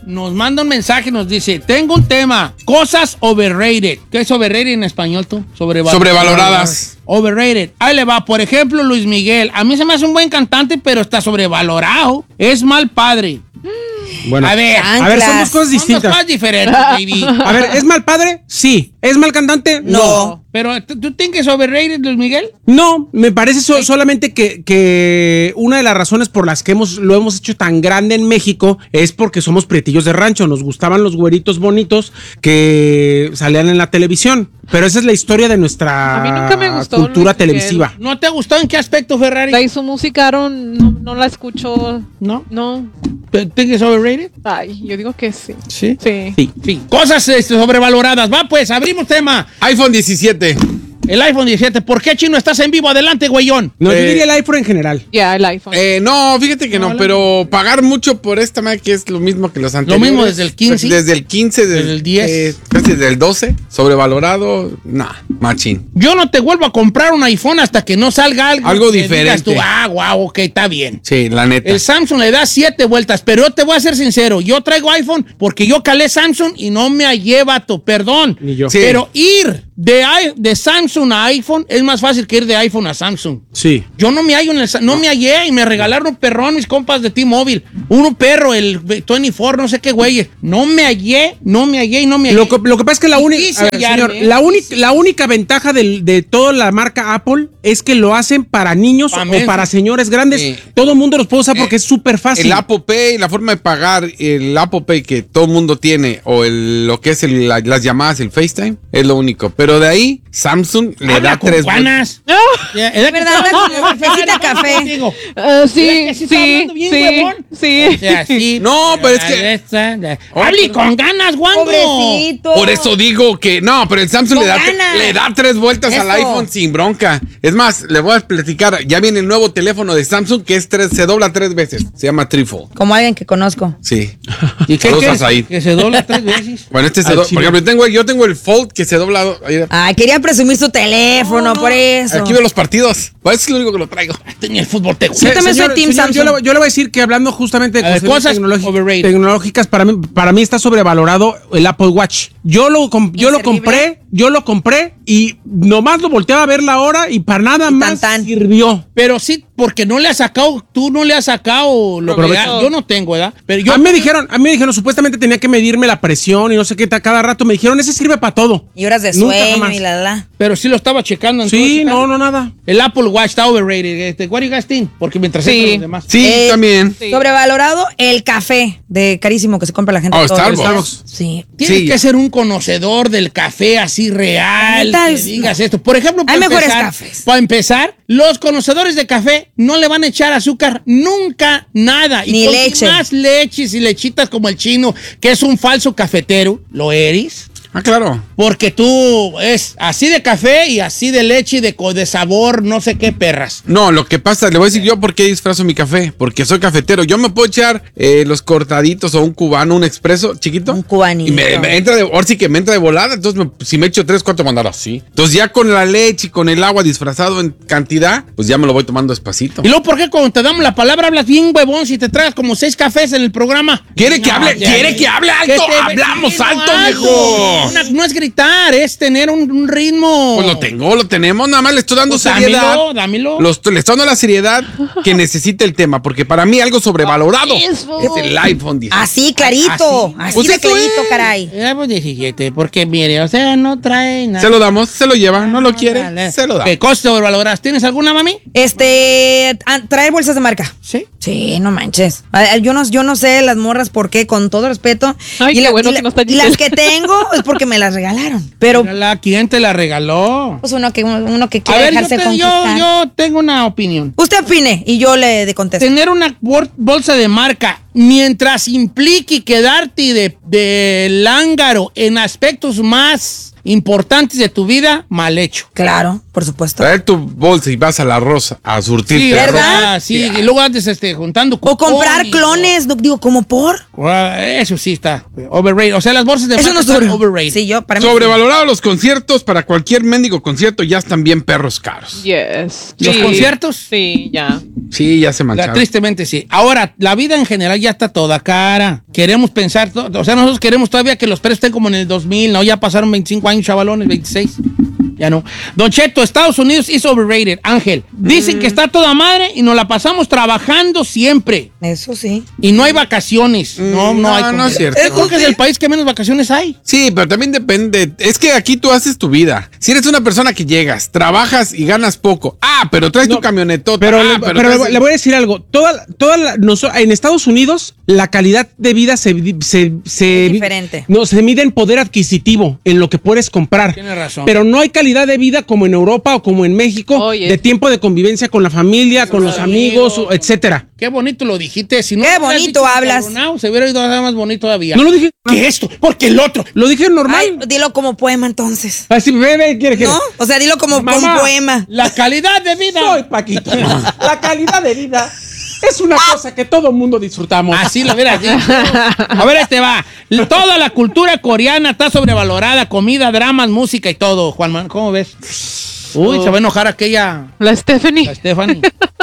nos manda un mensaje, nos dice, tengo un tema, cosas overrated. ¿Qué es overrated en español tú? Sobrevaloradas. Overrated. Ahí le va, por ejemplo, Luis Miguel. A mí se me hace un buen cantante, pero está sobrevalorado. Es mal padre. Bueno, a ver, son dos cosas distintas. Son dos cosas diferentes, baby. A ver, ¿es mal padre? Sí. ¿Es mal cantante? No. Pero, ¿tú tienes overrated, Luis Miguel? No, me parece solamente que una de las razones por las que lo hemos hecho tan grande en México es porque somos prietillos de rancho. Nos gustaban los güeritos bonitos que salían en la televisión. Pero esa es la historia de nuestra A mí nunca me gustó cultura Luis televisiva. ¿No te gustó en qué aspecto, Ferrari? De ahí su música, no la escucho. ¿No? No. ¿Tienes overrated? Ay, yo digo que sí. ¿Sí? Sí. Cosas sobrevaloradas. Va, pues, abrimos tema. iPhone 17. El iPhone 17. ¿Por qué, Chino, estás en vivo? Adelante, güeyón. No, yo diría el iPhone en general. Ya, el iPhone. No, fíjate que no, pero pagar mucho por esta madre que es lo mismo que los anteriores. Lo mismo desde el 15. Desde el 15, desde el 10. Casi desde el 12. Sobrevalorado, machín. Yo no te vuelvo a comprar un iPhone hasta que no salga algo que diferente. Digas tú, wow, ok, está bien. Sí, la neta. El Samsung le da 7 vueltas, pero yo te voy a ser sincero. Yo traigo iPhone porque yo calé Samsung y no me hallé, vato, perdón. Ni yo. Sí. Pero ir de Samsung a iPhone es más fácil que ir de iPhone a Samsung. Sí. Yo no me hallo no me hallé y me regalaron un perrón mis compas de T-Mobile. Un perro, el 24, no sé qué güey. No me hallé. Lo que pasa es que la única ventaja de toda la marca Apple es que lo hacen para niños o para señores grandes. Sí. Todo el mundo los puede usar porque es súper fácil. El Apple Pay, la forma de pagar, el Apple Pay que todo el mundo tiene, o lo que es las llamadas, el FaceTime, es lo único. Pero de ahí, Samsung le da 3 ganas. ¿Verdad? Necesita café. Sí. O sea, sí. No, pero es que... ¡Hable con ganas, Wando! Pobrecito. Por eso digo que... No, pero el Samsung Con le ganas. da 3 vueltas Eso. al iPhone sin bronca. Es más, le voy a platicar. Ya viene el nuevo teléfono de Samsung que se dobla 3 veces. Se llama Trifold. Como alguien que conozco. Sí. ¿Y qué Saludos a es? Said. Que se dobla 3 veces. Bueno, por ejemplo, yo tengo el Fold que se dobla... Ay, quería presumir su teléfono, por eso. Aquí veo los partidos. Pues es lo único que lo traigo. Tenía el fútbol te Yo también soy Team Samsung. Yo le voy a decir que hablando justamente de cosas overrated. tecnológicas, para mí está sobrevalorado el Apple Watch. Yo lo compré y nomás lo volteaba a ver la hora y para nada más sirvió. Pero sí, porque tú no le has sacado lo que yo no tengo, ¿verdad? Pero a mí me dijeron, supuestamente tenía que medirme la presión y no sé qué, cada rato me dijeron, ese sirve para todo. Y horas de Nunca sueño jamás. y la. Pero sí lo estaba checando. Sí, no, nada. El Apple Watch está overrated. What do you guys think? Porque mientras los demás. Sí, también. Sí. Sobrevalorado el café de carísimo que se compra la gente. todos los Starbucks. días. Sí. Tienes que ser un conocedor del café así real. La neta Que es- digas esto. Por ejemplo, Hay mejores cafés. Para empezar, los conocedores de café no le van a echar azúcar nunca nada. Y Ni con leche. más leches y lechitas como el Chino, que es un falso cafetero, lo eres. Ah, claro. Porque tú es así de café y así de leche y de sabor, no sé qué perras. No, lo que pasa, le voy a decir yo por qué disfrazo mi café. Porque soy cafetero. Yo me puedo echar los cortaditos o un cubano, un expreso chiquito. Un cubanito. Y me entra ahora sí que me entra de volada. Entonces, si me echo 3, 4 mandar así. Entonces, ya con la leche y con el agua disfrazado en cantidad, pues ya me lo voy tomando despacito. Y luego, ¿por qué cuando te damos la palabra hablas bien huevón si te traes como 6 cafés en el programa? ¿Quiere que hable alto? Hablamos alto, viejo. No es gritar, es tener un ritmo. Pues lo tenemos, nada más le estoy dando Pues seriedad. dámelo. Le estoy dando la seriedad que necesita el tema, porque para mí algo sobrevalorado Eso. es el iPhone 10. Así clarito. Así Pues de eso clarito, es. caray. Pues 17, porque mire, o sea, no trae nada. Se lo damos, se lo lleva, no lo quiere, Dale. se lo da. ¿Qué coste sobrevaloradas? ¿Tienes alguna, mami? Trae bolsas de marca. Sí. Sí, no manches. Yo no sé las morras por qué, con todo respeto. Ay, qué bueno que no está y las que tengo es porque me las regalaron. Pero ¿Quién te la regaló? pues uno que A quiere ver, dejarse yo conquistar. tengo una opinión. Usted opine y yo le contesto. Tener una bolsa de marca mientras implique quedarte de lángaro en aspectos más importantes de tu vida mal hecho. Claro, por supuesto. Traer tu bolsa y vas a la Rosa a surtirte. Sí, de ¿verdad? ropa. Sí, y luego antes juntando O comprar cupones, clones, digo, ¿como por? Eso sí está overrated. O sea, las bolsas de Eso marca no es están duro. overrated. Sí, yo, para mí. Sobrevalorados los conciertos, para cualquier mendigo concierto ya están bien perros caros. Yes. ¿Los Sí. conciertos? Sí, ya. Sí, ya se mancharon. Tristemente sí. Ahora, la vida en general ya está toda cara. Queremos pensar, o sea, nosotros queremos todavía que los precios estén como en el 2000, ¿no? Ya pasaron 25 años, chavalones, 26. Ya no. Don Cheto, Estados Unidos is overrated. Ángel, dicen que está toda madre y nos la pasamos trabajando siempre. Eso sí. Y no hay vacaciones. No hay. no es cierto. Creo que es el país que menos vacaciones hay. Sí, pero también depende. Es que aquí tú haces tu vida. Si eres una persona que llegas, trabajas y ganas poco. pero traes tu camionetota. Pero, traes- le voy a decir algo. En Estados Unidos, la calidad de vida se diferente. No, se mide en poder adquisitivo, en lo que puedes comprar. Tienes razón. Pero no hay calidad de vida como en Europa o como en México, Oye. de tiempo de convivencia con la familia, con los amigos, etcétera. Qué bonito lo dijiste. Si no Qué lo hubieras bonito dicho hablas. encabronado, se hubiera ido más bonito todavía. No lo dije. ¿Qué esto? Porque el otro. Lo dije normal. Ay, dilo como poema entonces. Así, bebé, quiere. ¿No? O sea, dilo como Mamá. poema. La calidad de vida. Soy Paquito. La calidad de vida es una cosa que todo mundo disfrutamos. Así lo hubieras dicho. A ver, ahí te va. Toda la cultura coreana está sobrevalorada. Comida, dramas, música y todo. Juan Manuel, ¿cómo ves? Uy, se va a enojar aquella... La Stephanie. La Stephanie.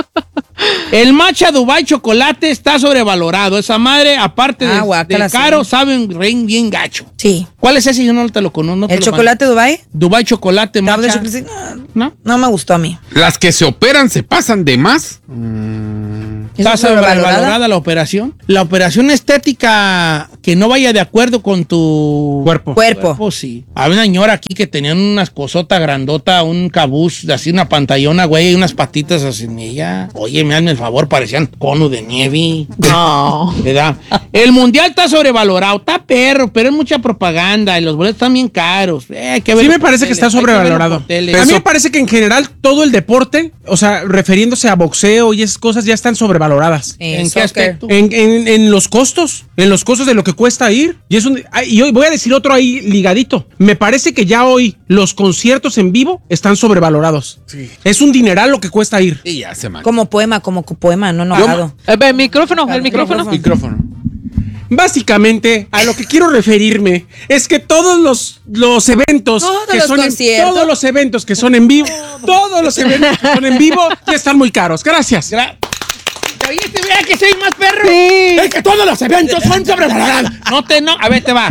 El matcha Dubai chocolate está sobrevalorado. Esa madre, aparte de guácala, caro, sí. sabe un ring bien gacho. Sí. ¿Cuál es ese? Yo no te lo conozco. no te ¿El lo chocolate Dubai? Dubai chocolate, matcha. ¿No? No me gustó a mí. Las que se operan se pasan de más. ¿Está ¿Eso es sobrevalorada? sobrevalorada la operación? La operación estética que no vaya de acuerdo con tu Cuerpo. sí. Había una señora aquí que tenían unas cosotas grandota, un cabuz, así una pantallona, güey, y unas patitas así en ella. Oye, me hazme el favor, parecían cono de nieve. No. ¿Verdad? El mundial está sobrevalorado, está perro, pero es mucha propaganda y los boletos están bien caros. Hay que Sí verlo me por parece que tele, está hay verlo sobrevalorado. por tele. A mí me parece que en general todo el deporte, o sea, refiriéndose a boxeo y esas cosas ya están sobrevaloradas. ¿En qué Soccer. aspecto? En los costos de lo que cuesta ir. Y hoy voy a decir otro ahí ligadito. Me parece que ya hoy los conciertos en vivo están sobrevalorados. Sí. Es un dineral lo que cuesta ir. Y ya se mancha. Como poema, no enojado. El micrófono, el micrófono. Micrófono. Básicamente, a lo que quiero referirme es que todos los eventos Todos que los son conciertos. todos los eventos que son en vivo, todos los eventos que son en vivo ya están muy caros. Gracias. ¿Oíste? Vea que soy más perro. Sí. Es que todos los eventos son sobrevalorados. A ver, te va.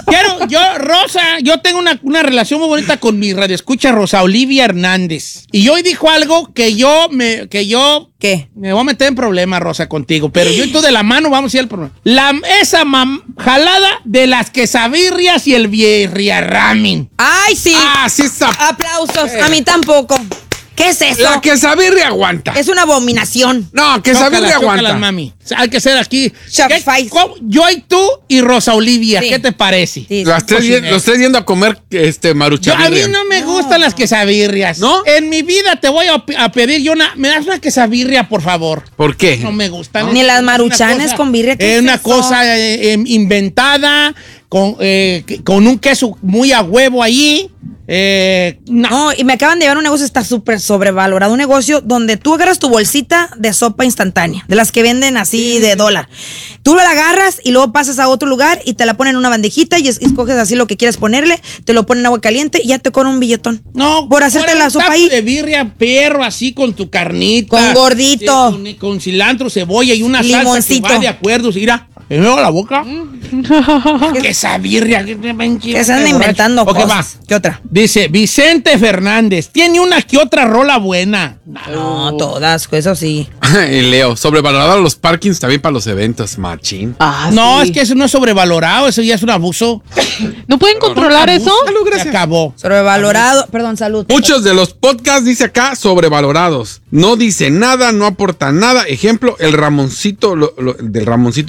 Yo tengo una relación muy bonita con mi radioescucha Rosa Olivia Hernández. Y hoy dijo algo que yo ¿Qué? me voy a meter en problemas, Rosa, contigo. Pero yo y tú de la mano vamos a ir al problema. Esa jalada de las quesabirrias y el birriarramin. ¡Ay, sí! Sí está. Aplausos. A mí tampoco. ¿Qué es eso? La quesabirria aguanta. Es una abominación. No, quesabirria aguanta. Chócalas, mami. Hay que ser aquí. Shopify. Yo y tú y Rosa Olivia. Sí. ¿Qué te parece? Sí, Los tres yendo a comer A mí maruchabirria. no me gustan las quesabirrias. ¿No? En mi vida te voy a pedir me das una quesabirria, por favor. ¿Por qué? No me gustan. Ni las Es una maruchanes cosa- con birria, ¿qué Es es una eso? cosa inventada, con un queso muy a huevo allí. No. No, y me acaban de llevar un negocio, está súper sobrevalorado. Un negocio donde tú agarras tu bolsita de sopa instantánea, de las que venden así de $1. Tú la agarras y luego pasas a otro lugar y te la ponen en una bandejita y escoges así lo que quieres ponerle, te lo ponen en agua caliente y ya te cobran un billetón. No, por hacerte la sopa ahí. de birria, perro, así con tu carnita. Con gordito. Con cilantro, cebolla y una Limoncito. salsa que va de acuerdo. Mira, me veo la boca. Que esa birria. Que se andan inventando Ok, cosas. va. ¿Qué otra? Dice Vicente Fernández. Tiene una que otra rola buena. No, todas, eso sí. Y Leo, sobrevalorado los parkings también para los eventos, machín. No, Sí. es que eso no es sobrevalorado. Eso ya es un abuso. ¿No pueden controlar eso? Salud, Se gracias. acabó. Sobrevalorado. Perdón, salud. Muchos de los podcasts, dice acá, sobrevalorados. No dice nada, no aporta nada. Ejemplo, el Ramoncito, del Ramoncito de Culiacán.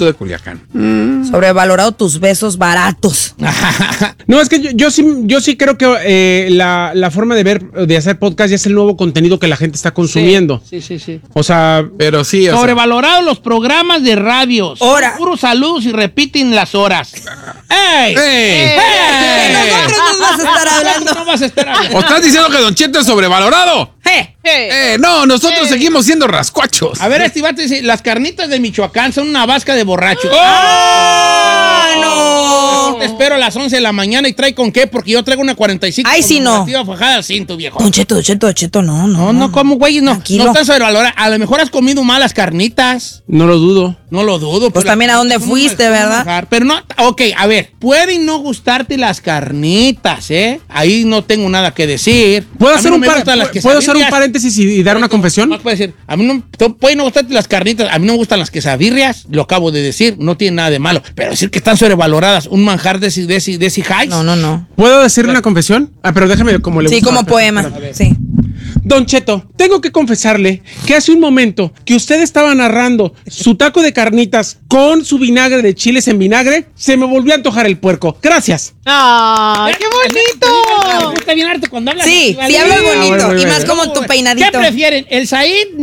Michoacán. Sobrevalorado tus besos baratos. No, es que yo sí creo que la forma de hacer podcast ya es el nuevo contenido que la gente está consumiendo. Sí. O sea, Pero sí, o sea, Sobrevalorados los programas de radios. Ahora. Son puros saludos y repiten las horas. ¡Ey! ¡Ey! Nosotros nos vas a estar hablando. No vas a estar hablando. ¿O estás diciendo que Don Cheto es sobrevalorado? No, nosotros seguimos siendo rascuachos. A ver, este vato dice, las carnitas de Michoacán son una vasca de borrachos. ¡Ah, no! Te espero a las 11 de la mañana y trae con qué, porque yo traigo una 45. Ay, sí, no. conmemorativa fajada al cinto, viejo. Don Cheto, no. No, como güey, no. Tranquilo. No estás sobrevalorado. A lo mejor has comido malas carnitas. no lo dudo. No lo dudo. Pues pero también a dónde son fuiste, un ¿verdad? manjar. Pero no, ok, a ver, pueden no gustarte las carnitas, ¿eh? Ahí no tengo nada que decir. ¿Puedo A mí hacer no un me gustan las ¿Puedo hacer un quesadillas. paréntesis y dar una confesión? Más puede decir, a mí no, puede no gustarte las carnitas, a mí no me gustan las quesadillas, lo acabo de decir, no tiene nada de malo. Pero decir que están sobrevaloradas, un manjar de esi highs. No. ¿Puedo decir una confesión? Pero déjame como le Sí, gusta. como poema. Sí. Don Cheto, tengo que confesarle que hace un momento que usted estaba narrando su taco de carnitas con su vinagre de chiles en vinagre, se me volvió a antojar el puerco. Gracias. ¡Ay, qué Me bonito! gusta bien harto cuando hablas. Sí, así, sí hablas ¿vale? bonito. bueno, Y más bueno. como tu ¿Qué peinadito. prefieren? ¿El Said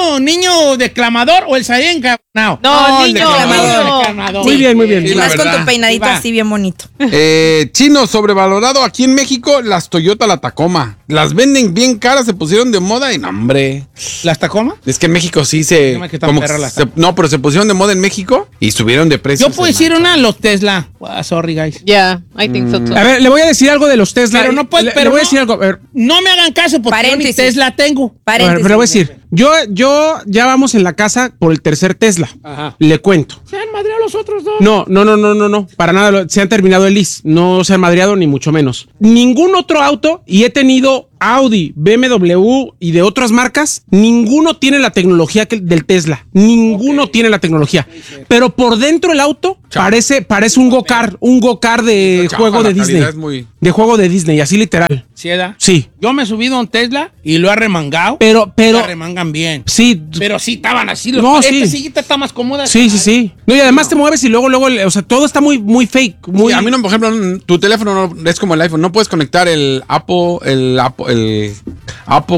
niño declamador o el Said encabronado? No, el niño. declamador. Muy bien, muy bien. Y Sí, la más con verdad. tu peinadito Ahí va. así bien bonito. Chino, sobrevalorado aquí en México, las Toyota, la Tacoma. Las venden bien caras, se pusieron de moda y no, hombre. ¿Las Tacoma? Es que en México sí se... Dígame que tan como perra que las no, pero se pusieron de moda en México y subieron de precio. Yo puedo decir una, los Tesla. Sorry, guys. Yeah, I think so too. A ver, le voy a decir algo de los Tesla. Pero no puede, le pero voy a no- decir algo. A ver, No me hagan caso porque yo ni Paréntesis. Tesla tengo. Paréntesis. pero le voy a decir, yo ya vamos en la casa por el tercer Tesla. Ajá. Le cuento. Se han madreado los otros dos. No. Para nada, se han terminado el lease. No se han madreado ni mucho menos. Ningún otro auto, y he tenido Audi, BMW y de otras marcas, ninguno tiene la tecnología del Tesla. Ninguno tiene la tecnología. Pero por dentro el auto parece un go-kart de Chafa, juego la de Disney. calidad es muy- De juego de Disney, así literal. ¿Sí, edad? Sí. Yo me he subido a un Tesla y lo he remangado. Pero, Lo remangan bien. sí. Pero sí estaban así. No, Esta sí. sillita está más cómoda. Sí. No, y además te mueves y luego, o sea, todo está muy fake. Muy... Sí, a mí no, por ejemplo, tu teléfono no, es como el iPhone, no puedes conectar el Apple